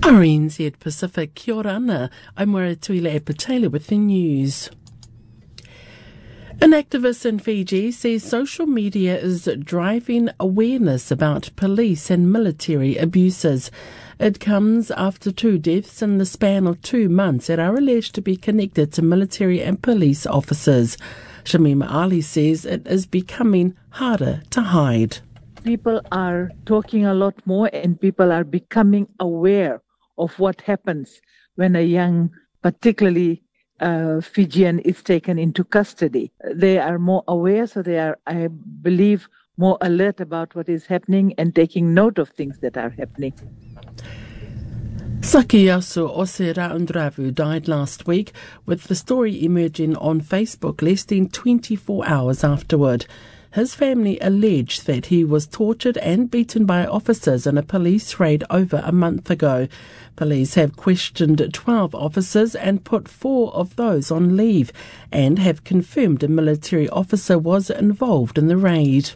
RNZ Pacific, kia ora ana. I'm Tuile Epatela with the news. An activist in Fiji says social media is driving awareness about police and military abuses. It comes after 2 deaths in the span of 2 months that are alleged to be connected to military and police officers. Shamima Ali says it is becoming harder to hide. People are talking a lot more and people are becoming aware of what happens when a young, particularly Fijian, is taken into custody. They are more aware, so they are, I believe, more alert about what is happening and taking note of things that are happening. Sakiyasu Oseraundravu died last week, with the story emerging on Facebook less than 24 hours afterward. His family alleged that he was tortured and beaten by officers in a police raid over a month ago. Police have questioned 12 officers and put 4 of those on leave, and have confirmed a military officer was involved in the raid.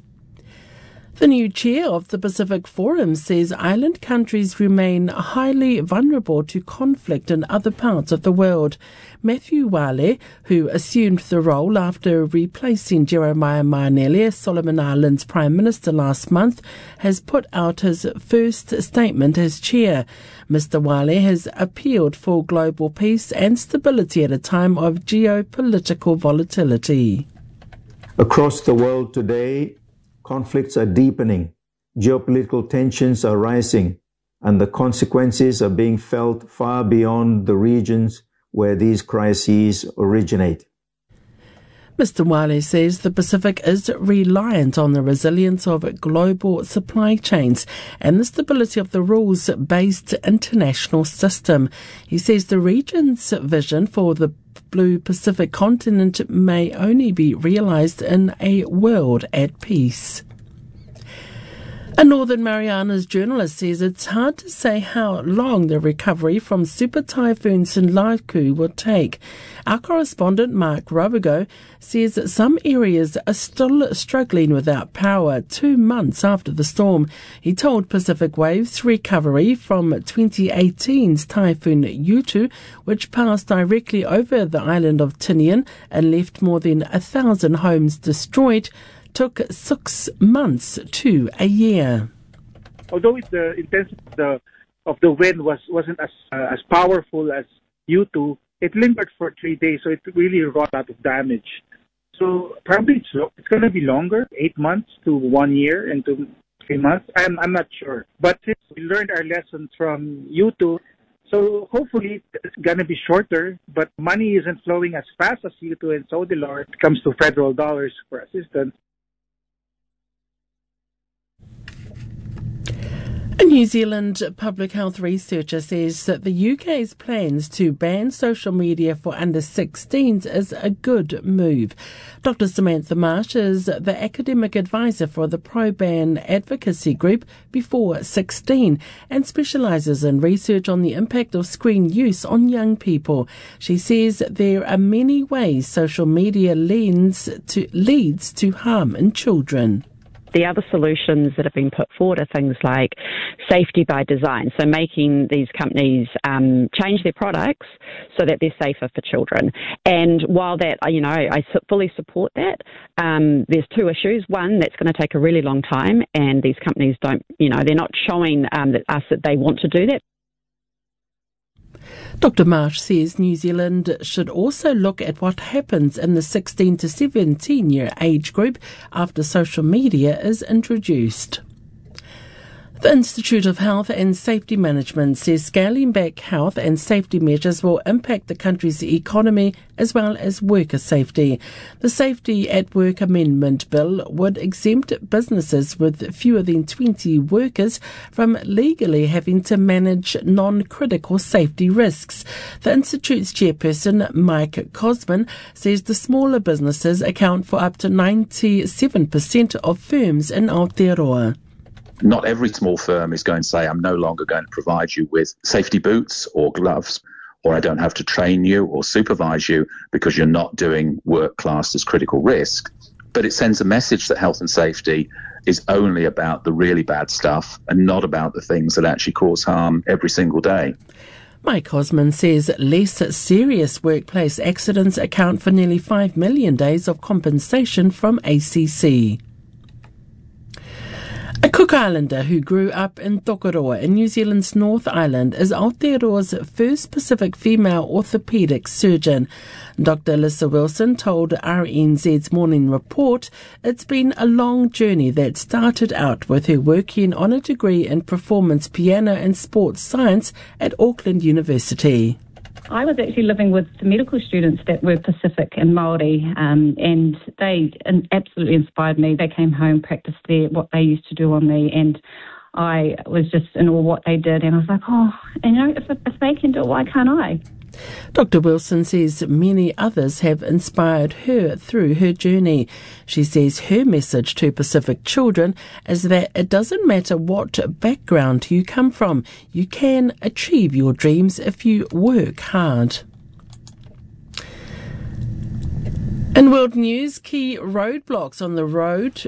The new chair of the Pacific Forum says island countries remain highly vulnerable to conflict in other parts of the world. Matthew Wale, who assumed the role after replacing Jeremiah Manele as Solomon Islands Prime Minister last month, has put out his first statement as chair. Mr. Wale has appealed for global peace and stability at a time of geopolitical volatility. Across the world today, conflicts are deepening, geopolitical tensions are rising, and the consequences are being felt far beyond the regions where these crises originate. Mr. Wale says the Pacific is reliant on the resilience of global supply chains and the stability of the rules-based international system. He says the region's vision for the Blue Pacific continent may only be realised in a world at peace. A Northern Marianas journalist says it's hard to say how long the recovery from Super Typhoon Sinlaku will take. Our correspondent Mark Robigo says that some areas are still struggling without power 2 months after the storm. He told Pacific Waves recovery from 2018's Typhoon Yutu, which passed directly over the island of Tinian and left more than 1,000 homes destroyed, took 6 months to a year. Although the intensity of the wind wasn't as powerful as U2, it lingered for 3 days, so it really wrought a lot of damage. So probably it's going to be longer, 8 months to 1 year and to 3 months. I'm not sure. But since we learned our lessons from U2, so hopefully it's going to be shorter, but money isn't flowing as fast as U2 and Sodilor when it comes to federal dollars for assistance. A New Zealand public health researcher says that the UK's plans to ban social media for under 16s is a good move. Dr. Samantha Marsh is the academic advisor for the pro-ban advocacy group Before 16 and specialises in research on the impact of screen use on young people. She says there are many ways social media leads to harm in children. The other solutions that have been put forward are things like safety by design, so making these companies change their products so that they're safer for children. And while that, I fully support that, there's 2 issues. One, that's going to take a really long time, and these companies don't, they're not showing us that they want to do that. Dr. Marsh says New Zealand should also look at what happens in the 16 to 17-year age group after social media is introduced. The Institute of Health and Safety Management says scaling back health and safety measures will impact the country's economy as well as worker safety. The Safety at Work Amendment Bill would exempt businesses with fewer than 20 workers from legally having to manage non-critical safety risks. The Institute's chairperson, Mike Cosman, says the smaller businesses account for up to 97% of firms in Aotearoa. Not every small firm is going to say, I'm no longer going to provide you with safety boots or gloves, or I don't have to train you or supervise you because you're not doing work classed as critical risk. But it sends a message that health and safety is only about the really bad stuff and not about the things that actually cause harm every single day. Mike Osman says less serious workplace accidents account for nearly 5 million days of compensation from ACC. A Cook Islander who grew up in Tokoroa in New Zealand's North Island is Aotearoa's first Pacific female orthopaedic surgeon. Dr. Alyssa Wilson told RNZ's Morning Report it's been a long journey that started out with her working on a degree in performance piano and sports science at Auckland University. I was actually living with medical students that were Pacific and Māori, and they absolutely inspired me. They came home, practiced what they used to do on me, and I was just in awe what they did. And I was like, if they can do it, why can't I? Dr. Wilson says many others have inspired her through her journey. She says her message to Pacific children is that it doesn't matter what background you come from, you can achieve your dreams if you work hard. In world news, key roadblocks on the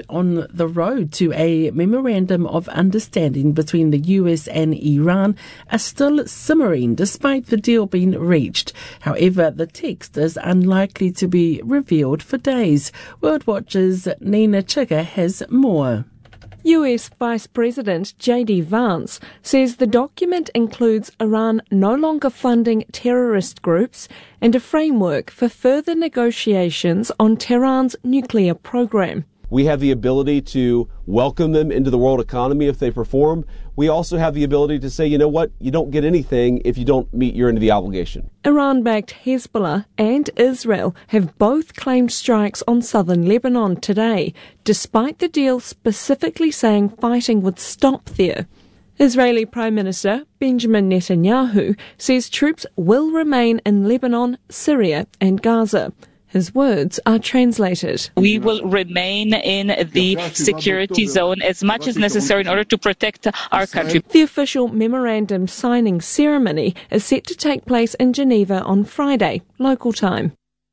road to a memorandum of understanding between the US and Iran are still simmering despite the deal being reached. However, the text is unlikely to be revealed for days. World Watch's Nina Chigga has more. US Vice President J.D. Vance says the document includes Iran no longer funding terrorist groups and a framework for further negotiations on Tehran's nuclear program. We have the ability to welcome them into the world economy if they perform. We also have the ability to say, you know what, you don't get anything if you don't meet your end of the obligation. Iran-backed Hezbollah and Israel have both claimed strikes on southern Lebanon today, despite the deal specifically saying fighting would stop there. Israeli Prime Minister Benjamin Netanyahu says troops will remain in Lebanon, Syria and Gaza. His words are translated. We will remain in the security zone as much as necessary in order to protect our country. The official memorandum signing ceremony is set to take place in Geneva on Friday, local time.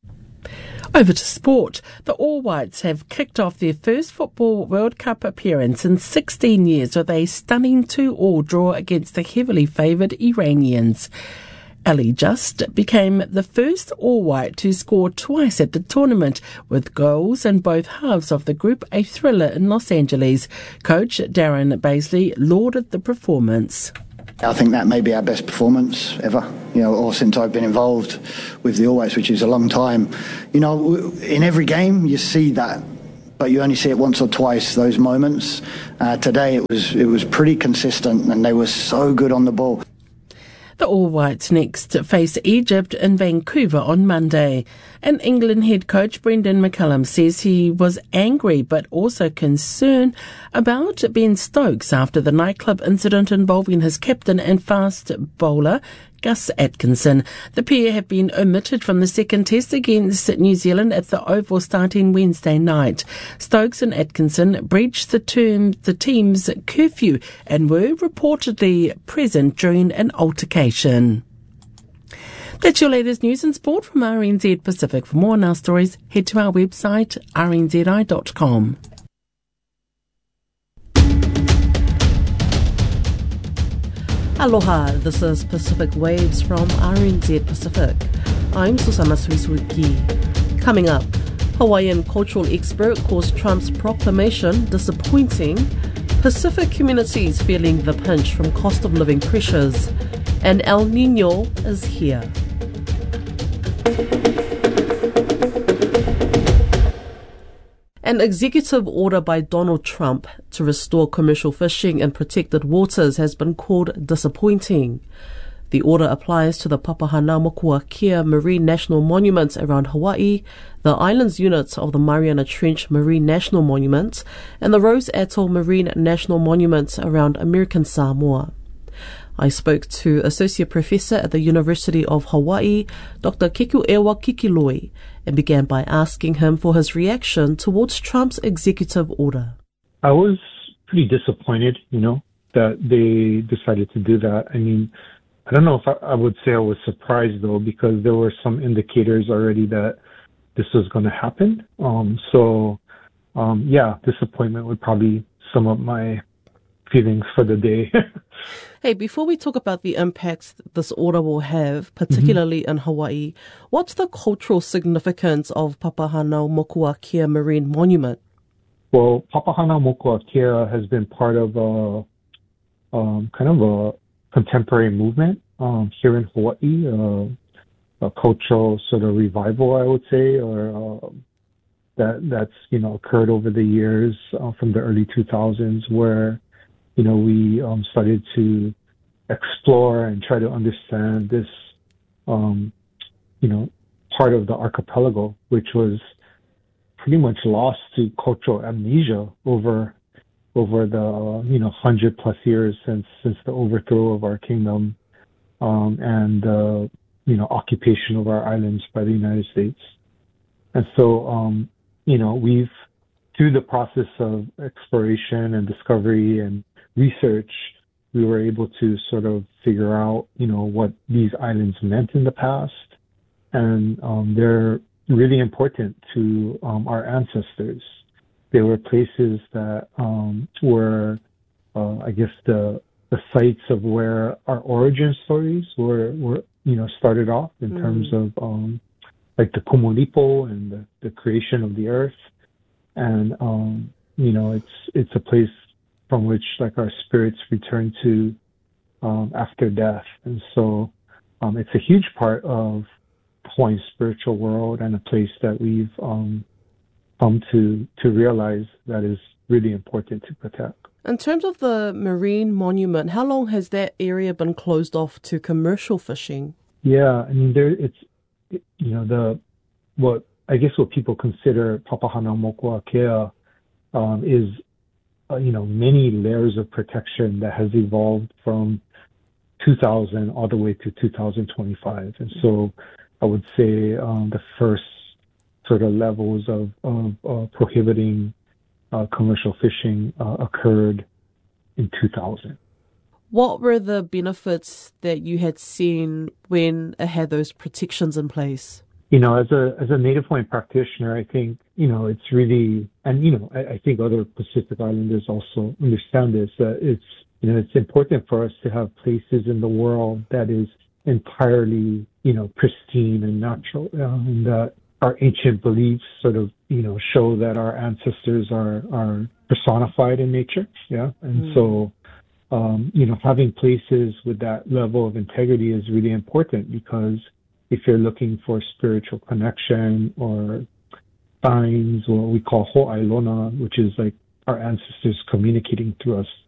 Over to sport. The All Whites have kicked off their first Football World Cup appearance in 16 years with a stunning 2-2 draw against the heavily favoured Iranians. Ali Just became the first All-White to score twice at the tournament, with goals in both halves of the group a thriller in Los Angeles. Coach Darren Baisley lauded the performance. I think that may be our best performance ever, or since I've been involved with the All-Whites, which is a long time. In every game you see that, but you only see it once or twice, those moments. Today it was pretty consistent and they were so good on the ball. The All Whites next face Egypt in Vancouver on Monday. And England head coach Brendan McCullum says he was angry but also concerned about Ben Stokes after the nightclub incident involving his captain and fast bowler Gus Atkinson. The pair have been omitted from the second test against New Zealand at the Oval starting Wednesday night. Stokes and Atkinson breached the team's curfew and were reportedly present during an altercation. That's your latest news and sport from RNZ Pacific. For more on our stories, head to our website, rnzi.com. Aloha, this is Pacific Waves from RNZ Pacific. I'm Susana Suisuki. Coming up, Hawaiian cultural expert calls Trump's proclamation disappointing, Pacific communities feeling the pinch from cost of living pressures, and El Niño is here. An executive order by Donald Trump to restore commercial fishing in protected waters has been called disappointing. The order applies to the Papahanaumokuakea Marine National Monument around Hawaii, the islands unit of the Mariana Trench Marine National Monument, and the Rose Atoll Marine National Monument around American Samoa. I spoke to Associate Professor at the University of Hawaii, Dr. Kekuewa Kikiloi, and began by asking him for his reaction towards Trump's executive order. I was pretty disappointed, that they decided to do that. I mean, I don't know if I would say I was surprised, though, because there were some indicators already that this was going to happen. Disappointment would probably sum up my feelings for the day. Hey, before we talk about the impacts this order will have, particularly in Hawaii, what's the cultural significance of Papahanaumokuakea Marine Monument? Well, Papahanaumokuakea has been part of kind of a contemporary movement here in Hawaii, a cultural sort of revival, I would say, or that's occurred over the years from the early 2000s, where we started to explore and try to understand this part of the archipelago, which was pretty much lost to cultural amnesia over the 100+ years since the overthrow of our kingdom and occupation of our islands by the United States. And so we've, through the process of exploration and discovery and research, we were able to sort of figure out what these islands meant in the past, and they're really important to our ancestors. They were places that were, I guess, the sites of where our origin stories were started off in terms of like the Kumulipo and the creation of the earth, and it's a place from which like our spirits return to after death, and so it's a huge part of Hawaii's spiritual world, and a place that we've come to realize that is really important to protect. In terms of the marine monument, how long has that area been closed off to commercial fishing? Yeah, I mean, what people consider Papahanaumokuakea is many layers of protection that has evolved from 2000 all the way to 2025. And so I would say the first sort of levels of prohibiting commercial fishing occurred in 2000. What were the benefits that you had seen when it had those protections in place? As a Native Hawaiian practitioner, I think, it's really, and, I think other Pacific Islanders also understand this, that it's important for us to have places in the world that is entirely, pristine and natural, and that our ancient beliefs sort of, show that our ancestors are personified in nature. Yeah. And so, having places with that level of integrity is really important, because if you're looking for spiritual connection or signs, or what we call ho'ailona, which is like our ancestors communicating to us